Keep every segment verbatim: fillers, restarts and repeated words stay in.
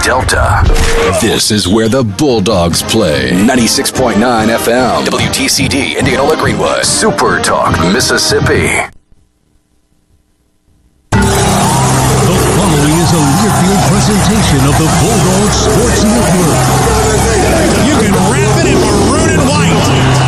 Delta. This is where the Bulldogs play. ninety-six point nine F M. W T C D, Indianola Greenwood. Super Talk, Mississippi. The following is a Learfield presentation of the Bulldog Sports Network. You can wrap it in maroon and white.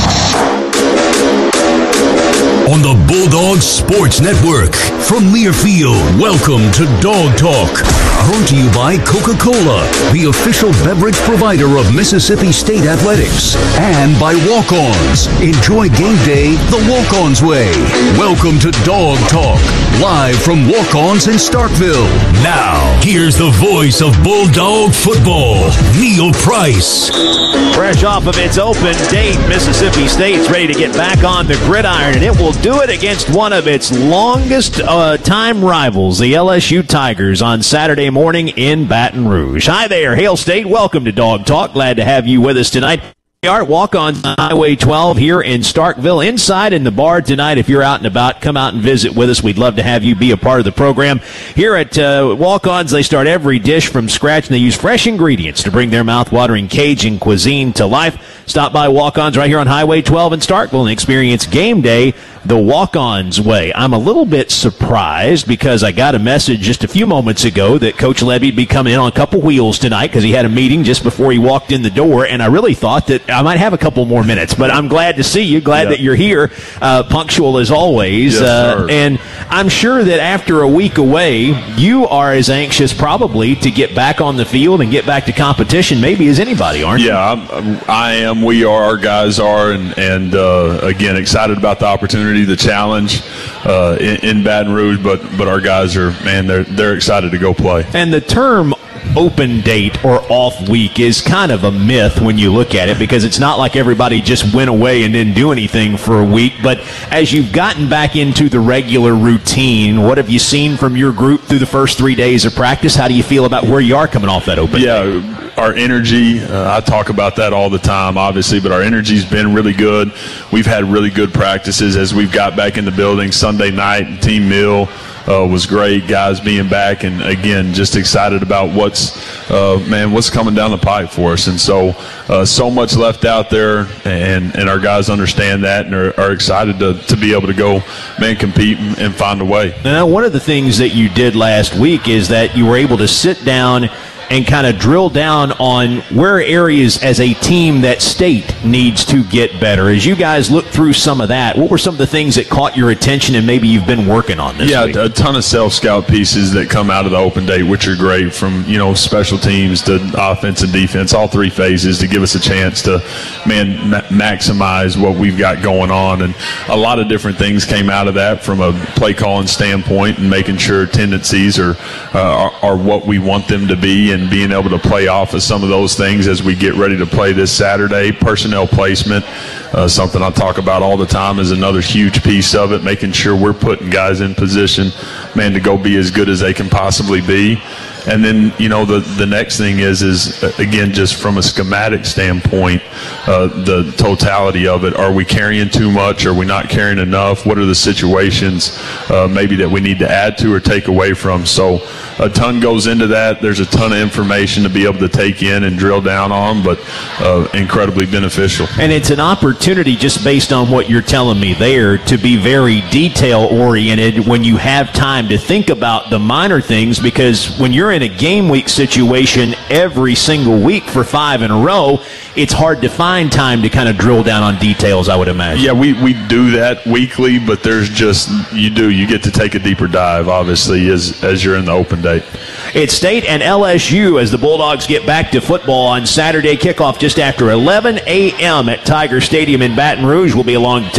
On the Bulldog Sports Network, from Learfield, welcome to Dog Talk. Brought to you by Coca-Cola, the official beverage provider of Mississippi State Athletics. And by Walk-Ons. Enjoy game day the Walk-Ons way. Welcome to Dog Talk, live from Walk-Ons in Starkville. Now, here's the voice of Bulldog football, Neil Price. Fresh off of its open date, Mississippi State's ready to get back on the gridiron, and it will do it against one of its longest uh, time rivals, the L S U Tigers, on Saturday morning in Baton Rouge. Hi there, Hail State. Welcome to Dog Talk. Glad to have you with us tonight. We are Walk on Highway twelve here in Starkville, inside in the bar tonight. If you're out and about, come out and visit with us. We'd love to have you be a part of the program. Here at uh, Walk-Ons, they start every dish from scratch, and they use fresh ingredients to bring their mouth-watering Cajun cuisine to life. Stop by Walk-Ons right here on Highway twelve in Starkville and experience game day the Walk-Ons way. I'm a little bit surprised because I got a message just a few moments ago that Coach Lebby'd be coming in on a couple wheels tonight because he had a meeting just before he walked in the door, and I really thought that I might have a couple more minutes, but I'm glad to see you, glad yep. that you're here, uh, punctual as always. Yes, uh, sir. and I'm sure that after a week away, you are as anxious probably to get back on the field and get back to competition maybe as anybody, aren't you? Yeah, I'm, I am. We are. Our guys are, and, and uh, again, excited about the opportunity, the challenge uh, in, in Baton Rouge, but but our guys are, man, they're, they're excited to go play. And the term open date or off week is kind of a myth when you look at it, because it's not like everybody just went away and didn't do anything for a week. But as you've gotten back into the regular routine, what have you seen from your group through the first three days of practice? How do you feel about where you are coming off that open yeah, day? Our energy, uh, I talk about that all the time, obviously, but our energy's been really good. We've had really good practices as we've got back in the building. Sunday night, team meal Uh, was great, guys being back, and again, just excited about what's, uh, man, what's coming down the pipe for us. And so, uh, so much left out there, and, and our guys understand that and are, are excited to, to be able to go, man, compete and, and find a way. Now, one of the things that you did last week is that you were able to sit down and kind of drill down on where areas as a team that State needs to get better. As you guys look through some of that, what were some of the things that caught your attention and maybe you've been working on this yeah, week? a ton of self-scout pieces that come out of the open day, which are great, from, you know, special teams to offense and defense, all three phases, to give us a chance to, man, ma- maximize what we've got going on. And a lot of different things came out of that from a play calling standpoint and making sure tendencies are, uh, are, are what we want them to be, and being able to play off of some of those things as we get ready to play this Saturday. Personnel placement, uh, something I talk about all the time, is another huge piece of it, making sure we're putting guys in position, man, to go be as good as they can possibly be. And then, you know, the, the next thing is, is again, just from a schematic standpoint, uh, the totality of it. Are we carrying too much? Are we not carrying enough? What are the situations uh, maybe that we need to add to or take away from? So a ton goes into that. There's a ton of information to be able to take in and drill down on, but uh, incredibly beneficial. And it's an opportunity, just based on what you're telling me there, to be very detail-oriented when you have time to think about the minor things, because when you're in a game week situation every single week for five in a row, it's hard to find time to kind of drill down on details, I would imagine. Yeah, we, we do that weekly, but there's just, you do, you get to take a deeper dive, obviously, as, as you're in the open date. It's State and L S U as the Bulldogs get back to football on Saturday. Kickoff just after eleven a.m. at Tiger Stadium in Baton Rouge. We'll be along to